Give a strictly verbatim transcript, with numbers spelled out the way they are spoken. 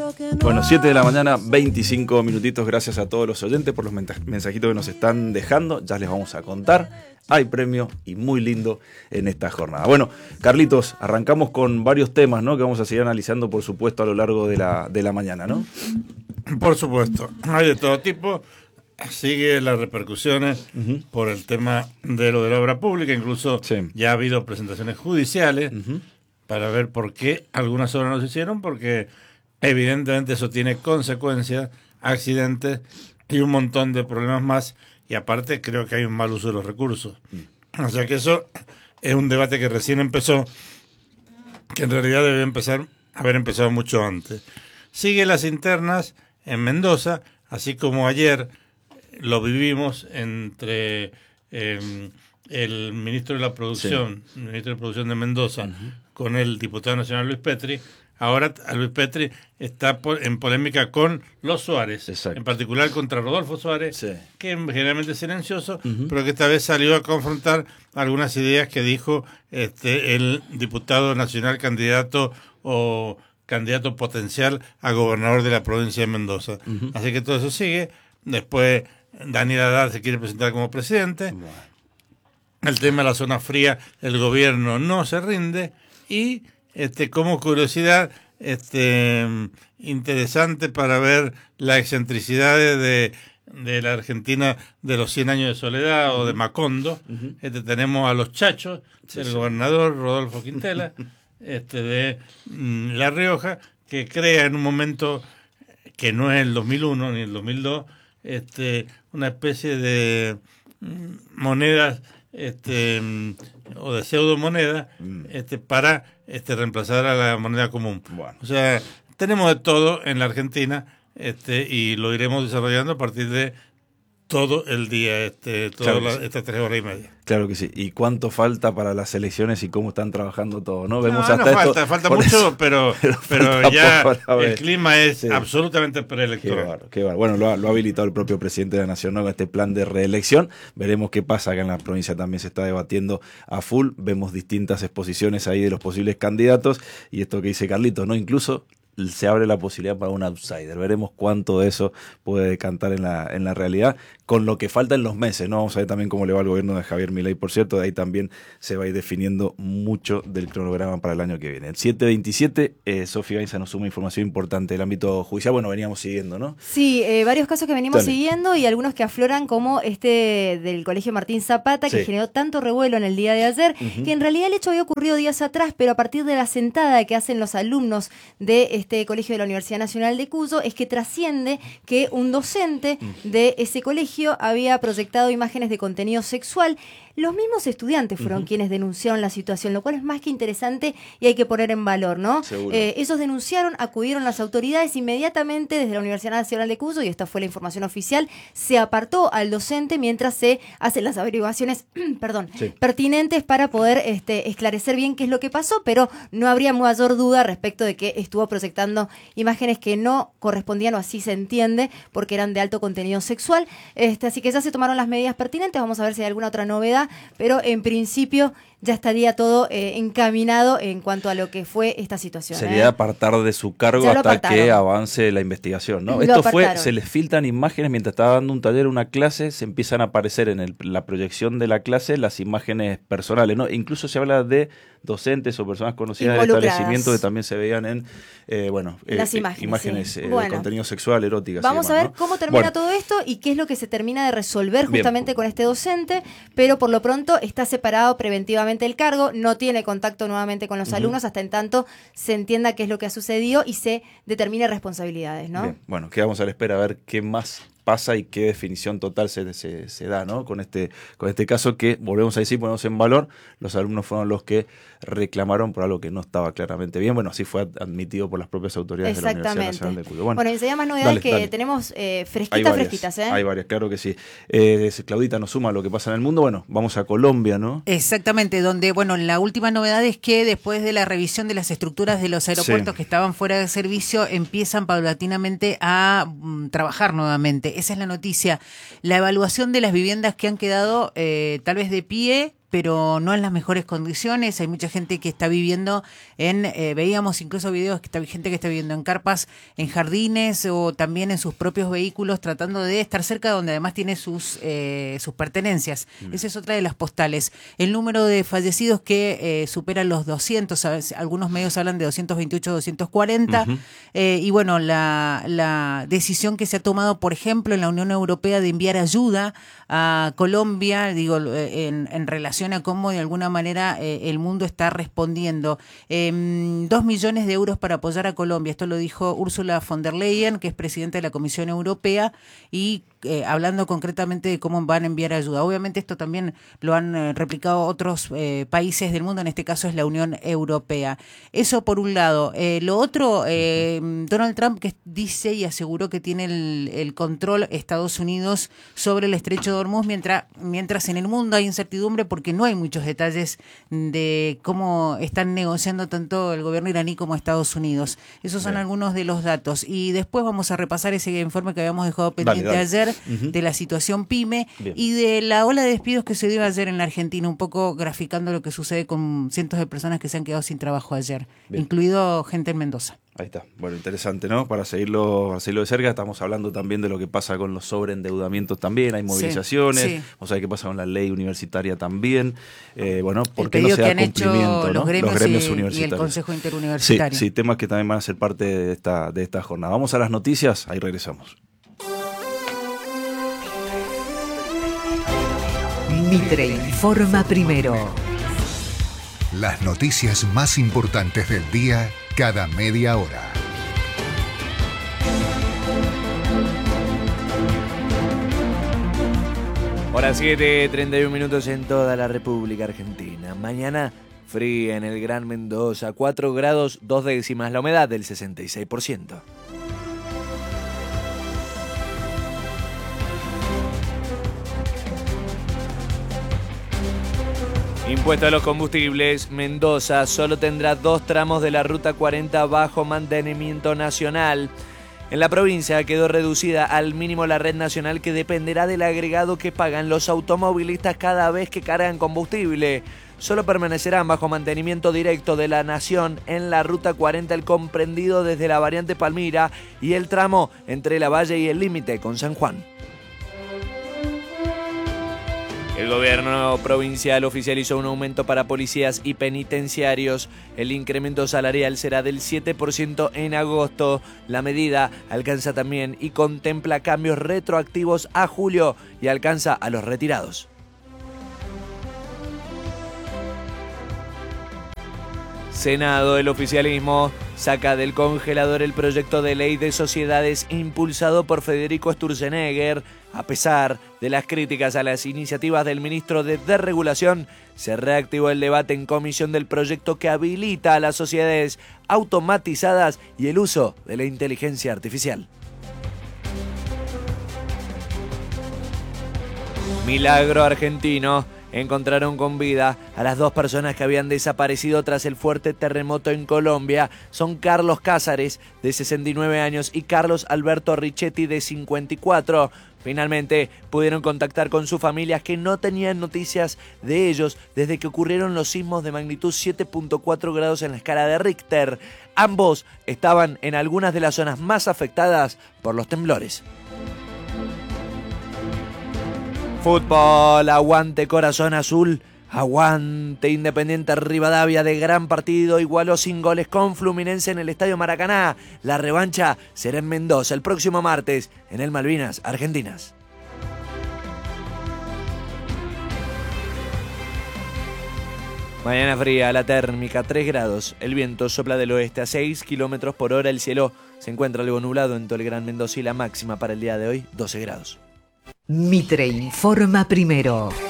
Bueno, siete de la mañana, veinticinco minutitos. Gracias a todos los oyentes por los mensajitos que nos están dejando. Ya les vamos a contar. Hay premio y muy lindo en esta jornada. Bueno, Carlitos, arrancamos con varios temas, ¿no? Que vamos a seguir analizando, por supuesto, a lo largo de la, de la mañana, ¿no? Por supuesto. Hay de todo tipo. Sigue las repercusiones uh-huh. por el tema de lo de la obra pública. Incluso sí. ya ha habido presentaciones judiciales uh-huh. para ver por qué algunas obras no se hicieron, porque evidentemente eso tiene consecuencias, accidentes y un montón de problemas más. Y aparte creo que hay un mal uso de los recursos. Mm. O sea que eso es un debate que recién empezó, que en realidad debe empezar, haber empezado mucho antes. Sigue las internas en Mendoza, así como ayer lo vivimos entre eh, el ministro de la Producción, sí. el ministro de Producción de Mendoza, uh-huh. con el diputado nacional Luis Petri. Ahora Luis Petri está en polémica con los Suárez, exacto. en particular contra Rodolfo Suárez, sí. que es generalmente silencioso, uh-huh. pero que esta vez salió a confrontar algunas ideas que dijo este el diputado nacional candidato o candidato potencial a gobernador de la provincia de Mendoza. Uh-huh. Así que todo eso sigue. Después Daniel Haddad se quiere presentar como presidente. Bueno. El tema de la zona fría, el gobierno no se rinde y... Este, como curiosidad este, interesante para ver las excentricidades de, de la Argentina de los cien años de soledad uh-huh. o de Macondo, uh-huh. este, tenemos a los chachos, sí, el sí. gobernador Rodolfo Quintela, este, de mm, La Rioja, que crea en un momento que no es el dos mil uno ni el dos mil dos, este, una especie de mm, monedas este, o de pseudo moneda mm. este, para este, reemplazar a la moneda común. Bueno. O sea, tenemos de todo en la Argentina este, y lo iremos desarrollando a partir de todo el día, este, todas claro las, sí. estas tres horas y media. Claro que sí. ¿Y cuánto falta para las elecciones y cómo están trabajando todo? No, Vemos no, hasta no falta, esto, falta mucho, eso, pero, pero, pero ya el clima es sí. absolutamente preelectoral. Qué barro, qué barro. Bueno, lo ha, lo ha habilitado el propio presidente de la Nación, ¿no? Con este plan de reelección. Veremos qué pasa. Acá en la provincia también se está debatiendo a full. Vemos distintas exposiciones ahí de los posibles candidatos. Y esto que dice Carlitos, ¿no? Incluso se abre la posibilidad para un outsider. Veremos cuánto de eso puede decantar en la, en la realidad, con lo que falta en los meses, ¿no? Vamos a ver también cómo le va al gobierno de Javier Milei, por cierto, de ahí también se va a ir definiendo mucho del cronograma para el año que viene. El siete veintisiete, eh, Sofía Gainza nos suma información importante del ámbito judicial. Bueno, veníamos siguiendo, ¿no? Sí, eh, varios casos que venimos Dale. siguiendo y algunos que afloran, como este del Colegio Martín Zapata, que sí. generó tanto revuelo en el día de ayer, uh-huh. que en realidad el hecho había ocurrido días atrás, pero a partir de la sentada que hacen los alumnos de este colegio de la Universidad Nacional de Cuyo, es que trasciende que un docente de ese colegio había proyectado imágenes de contenido sexual. Los mismos estudiantes fueron uh-huh. quienes denunciaron la situación, lo cual es más que interesante y hay que poner en valor, ¿no? Eh, ellos denunciaron, acudieron las autoridades inmediatamente desde la Universidad Nacional de Cuyo, y esta fue la información oficial, se apartó al docente mientras se hacen las averiguaciones perdón, sí. pertinentes para poder este, esclarecer bien qué es lo que pasó, pero no habría mayor duda respecto de que estuvo proyectando imágenes que no correspondían, o así se entiende, porque eran de alto contenido sexual. Este, así que ya se tomaron las medidas pertinentes, vamos a ver si hay alguna otra novedad, pero en principio ya estaría todo eh, encaminado en cuanto a lo que fue esta situación. Sería ¿eh? apartar de su cargo hasta apartaron. que avance la investigación, ¿no? Lo Esto apartaron. fue, se les filtran imágenes mientras estaba dando un taller, una clase, se empiezan a aparecer en el, la proyección de la clase las imágenes personales, ¿no? Incluso se habla de docentes o personas conocidas del establecimiento que también se veían en, eh, bueno, eh, las imágenes, imágenes sí. eh, bueno. de contenido sexual, eróticas. Vamos y demás, a ver ¿no? cómo termina bueno. todo esto y qué es lo que se termina de resolver justamente Bien. con este docente, pero por lo pronto está separado preventivamente el cargo, no tiene contacto nuevamente con los uh-huh. alumnos hasta en tanto se entienda qué es lo que ha sucedido y se determine responsabilidades, ¿no? Bien. Bueno, quedamos a la espera a ver qué más pasa y qué definición total se, se, se da, ¿no? Con este, con este caso que, volvemos a decir, ponemos en valor, los alumnos fueron los que reclamaron por algo que no estaba claramente bien. Bueno, así fue admitido por las propias autoridades de la Universidad Nacional de Cuyo. Bueno, bueno, y se llaman novedades dale, que dale. tenemos eh, fresquitas, hay varias, fresquitas, ¿eh? Hay varias, claro que sí. Eh, Claudita nos suma lo que pasa en el mundo. Bueno, vamos a Colombia, ¿no? Exactamente, donde, bueno, la última novedad es que después de la revisión de las estructuras de los aeropuertos sí. que estaban fuera de servicio, empiezan paulatinamente a um, trabajar nuevamente. Esa es la noticia. La evaluación de las viviendas que han quedado eh, tal vez de pie pero no en las mejores condiciones. Hay mucha gente que está viviendo en, eh, veíamos incluso videos que está gente que está viviendo en carpas, en jardines o también en sus propios vehículos, tratando de estar cerca donde además tiene sus eh, sus pertenencias. Mm. Esa es otra de las postales. El número de fallecidos que eh, supera los doscientos, algunos medios hablan de doscientos veintiocho, doscientos cuarenta, uh-huh. eh, y bueno, la, la decisión que se ha tomado, por ejemplo, en la Unión Europea de enviar ayuda a Colombia, digo, en, en relación a cómo de alguna manera eh, el mundo está respondiendo. Eh, dos millones de euros para apoyar a Colombia, esto lo dijo Ursula von der Leyen, que es presidenta de la Comisión Europea, y eh, hablando concretamente de cómo van a enviar ayuda. Obviamente esto también lo han eh, replicado otros eh, países del mundo, en este caso es la Unión Europea. Eso por un lado. Eh, lo otro, eh, Donald Trump que dice y aseguró que tiene el, el control Estados Unidos sobre el estrecho de Hormuz, mientras, mientras en el mundo hay incertidumbre porque no hay muchos detalles de cómo están negociando tanto el gobierno iraní como Estados Unidos. Esos son Bien. algunos de los datos. Y después vamos a repasar ese informe que habíamos dejado pendiente dale, dale. ayer, uh-huh. de la situación PYME Bien. y de la ola de despidos que se dio ayer en la Argentina, un poco graficando lo que sucede con cientos de personas que se han quedado sin trabajo ayer, Bien. incluido gente en Mendoza. Ahí está. Bueno, interesante, ¿no? Para seguirlo, para seguirlo de cerca, estamos hablando también de lo que pasa con los sobreendeudamientos también, hay movilizaciones, sí, sí. vamos a ver qué pasa con la ley universitaria también, eh, bueno, ¿por qué no se da cumplimiento, ¿no? los gremios, los gremios y, universitarios. Y el Consejo Interuniversitario. Sí, sí, temas que también van a ser parte de esta, de esta jornada. Vamos a las noticias, ahí regresamos. Mitre informa primero. Las noticias más importantes del día cada media hora. Hora siete, treinta y un minutos en toda la República Argentina. Mañana fría en el Gran Mendoza, cuatro grados dos décimas, la humedad del sesenta y seis por ciento. Impuesto a los combustibles, Mendoza solo tendrá dos tramos de la Ruta cuarenta bajo mantenimiento nacional. En la provincia quedó reducida al mínimo la red nacional que dependerá del agregado que pagan los automovilistas cada vez que cargan combustible. Solo permanecerán bajo mantenimiento directo de la nación en la Ruta cuarenta el comprendido desde la variante Palmira y el tramo entre La Valle y el límite con San Juan. El gobierno provincial oficializó un aumento para policías y penitenciarios. El incremento salarial será del siete por ciento en agosto. La medida alcanza también y contempla cambios retroactivos a julio y alcanza a los retirados. Senado, el oficialismo saca del congelador el proyecto de ley de sociedades impulsado por Federico Sturzenegger. A pesar de las críticas a las iniciativas del ministro de Desregulación, se reactivó el debate en comisión del proyecto que habilita a las sociedades automatizadas y el uso de la inteligencia artificial. Milagro argentino. Encontraron con vida a las dos personas que habían desaparecido tras el fuerte terremoto en Colombia. Son Carlos Cázares, de sesenta y nueve años, y Carlos Alberto Richetti, de cincuenta y cuatro. Finalmente pudieron contactar con sus familias que no tenían noticias de ellos desde que ocurrieron los sismos de magnitud siete punto cuatro grados en la escala de Richter. Ambos estaban en algunas de las zonas más afectadas por los temblores. Fútbol, aguante Corazón Azul, aguante Independiente Rivadavia, de gran partido, igualó sin goles con Fluminense en el Estadio Maracaná. La revancha será en Mendoza el próximo martes en el Malvinas Argentinas. Mañana fría, la térmica tres grados, el viento sopla del oeste a seis kilómetros por hora, el cielo se encuentra algo nublado en todo el Gran Mendoza y la máxima para el día de hoy doce grados. Mitre informa primero.